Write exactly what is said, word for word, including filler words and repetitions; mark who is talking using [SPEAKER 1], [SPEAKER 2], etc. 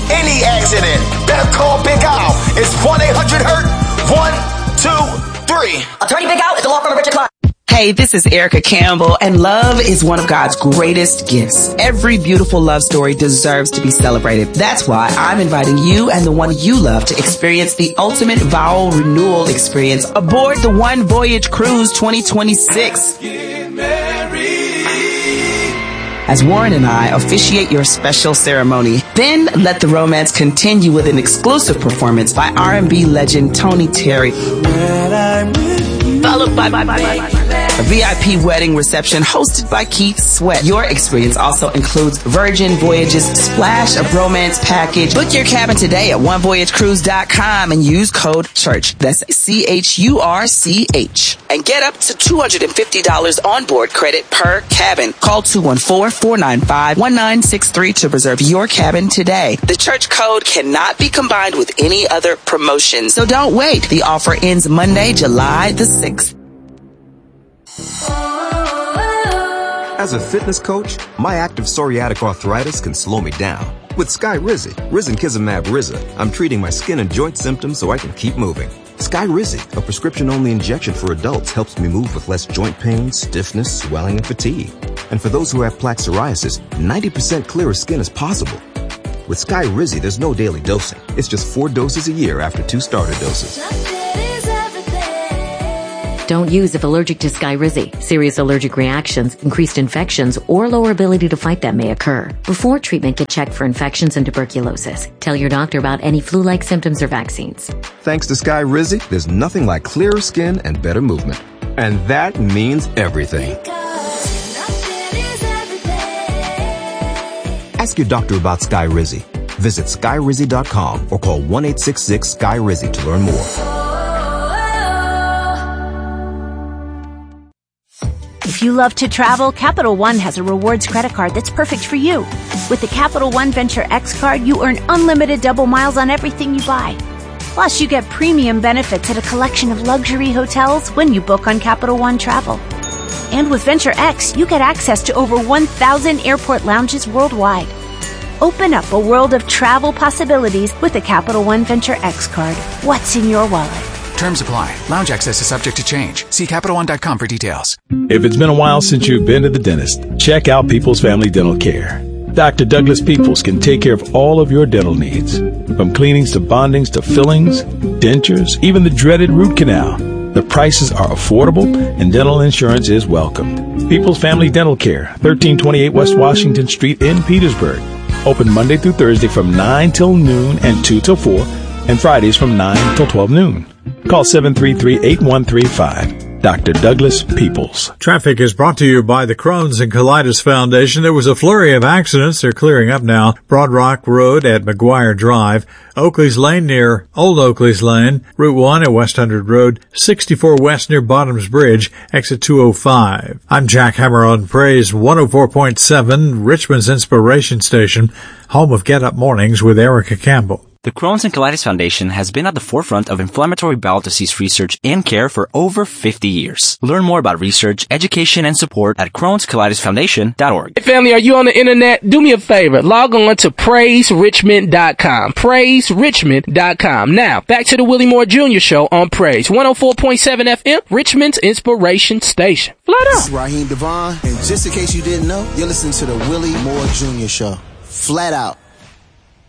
[SPEAKER 1] any accident. Better call Big Al. It's one eight hundred hurt. one two three.
[SPEAKER 2] Attorney Big Al is the law firm of Richard Clark.
[SPEAKER 3] Hey, this is Erica Campbell, and love is one of God's greatest gifts. Every beautiful love story deserves to be celebrated. That's why I'm inviting you and the one you love to experience the ultimate vow renewal experience aboard the One Voyage Cruise twenty twenty-six. As Warren and I officiate your special ceremony, then let the romance continue with an exclusive performance by R and B legend Tony Terry. Followed by, by, by, by, by, a V I P wedding reception hosted by Keith Sweat. Your experience also includes Virgin Voyages Splash of Romance package. Book your cabin today at one voyage cruise dot com and use code CHURCH. That's C H U R C H. And get up to two hundred fifty dollars onboard credit per cabin. Call two one four, four nine five, one nine six three to reserve your cabin today. The church code cannot be combined with any other promotion, so don't wait. The offer ends Monday, July the sixth.
[SPEAKER 4] As a fitness coach, my active psoriatic arthritis can slow me down. With Skyrizi, Risankizumab Riza, I'm treating my skin and joint symptoms so I can keep moving. Skyrizi, a prescription-only injection for adults, helps me move with less joint pain, stiffness, swelling, and fatigue. And for those who have plaque psoriasis, ninety percent clearer skin is possible. With Skyrizi, there's no daily dosing. It's just four doses a year after two starter doses.
[SPEAKER 5] Don't use if allergic to Skyrizi. Serious allergic reactions, increased infections, or lower ability to fight them may occur. Before treatment, get checked for infections and tuberculosis. Tell your doctor about any flu-like symptoms or vaccines.
[SPEAKER 4] Thanks to Skyrizi, there's nothing like clearer skin and better movement. And that means everything. Ask your doctor about Skyrizi. Visit Skyrizi dot com or call one eight six six Skyrizi to learn more.
[SPEAKER 6] If you love to travel, Capital One has a rewards credit card that's perfect for you. With the Capital One Venture X card, you earn unlimited double miles on everything you buy. Plus, you get premium benefits at a collection of luxury hotels when you book on Capital One Travel. And with Venture X, you get access to over one thousand airport lounges worldwide. Open up a world of travel possibilities with the Capital One Venture X card. What's in your wallet?
[SPEAKER 7] Terms apply. Lounge access is subject to change. See Capital One dot com for details.
[SPEAKER 8] If it's been a while since you've been to the dentist, check out People's Family Dental Care. Doctor Douglas Peoples can take care of all of your dental needs. From cleanings to bondings to fillings, dentures, even the dreaded root canal. The prices are affordable and dental insurance is welcome. People's Family Dental Care, thirteen twenty-eight West Washington Street in Petersburg. Open Monday through Thursday from nine till noon and two till four, and Fridays from nine till twelve noon. Call seven three three, eight one three five. Doctor Douglas Peoples.
[SPEAKER 9] Traffic is brought to you by the Crohn's and Colitis Foundation. There was a flurry of accidents. They're clearing up now. Broad Rock Road at McGuire Drive, Oakley's Lane near Old Oakley's Lane, Route one at West Hundred Road, sixty-four West near Bottoms Bridge, exit two oh five. I'm Jack Hammer on Praise one oh four point seven, Richmond's Inspiration Station, home of Get Up Mornings with Erica Campbell.
[SPEAKER 10] The Crohn's and Colitis Foundation has been at the forefront of inflammatory bowel disease research and care for over fifty years. Learn more about research, education, and support at crohns colitis foundation dot org.
[SPEAKER 11] Hey family, are you on the internet? Do me a favor. Log on to praise richmond dot com. praise richmond dot com. Now, back to the Willie Moore Junior Show on Praise one oh four point seven F M, Richmond's Inspiration Station. Flat out.
[SPEAKER 12] This is Raheem Devon, and just in case you didn't know, you're listening to the Willie Moore Junior Show. Flat out.